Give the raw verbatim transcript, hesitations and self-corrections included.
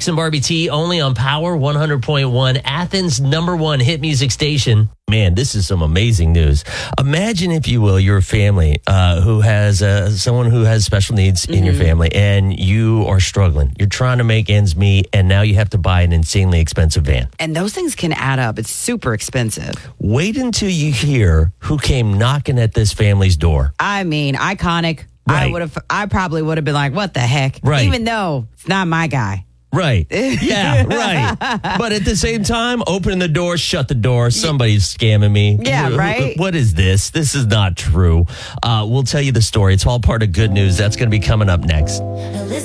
Max and Barbie T, only on Power one hundred point one, Athens' number one hit music station. Man, this is some amazing news. Imagine, if you will, your family uh, who has uh, someone who has special needs mm-hmm. in your family, and you are struggling. You're trying to make ends meet, and now you have to buy an insanely expensive van. And those things can add up. It's super expensive. Wait until you hear who came knocking at this family's door. I mean, iconic. Right. I would have. I probably would have been like, "What the heck?" Right. Even though it's not my guy. Right. Yeah, right. But at the same time, open the door, shut the door. Somebody's scamming me. Yeah, right? What is this? This is not true. Uh, we'll tell you the story. It's all part of good news. That's going to be coming up next.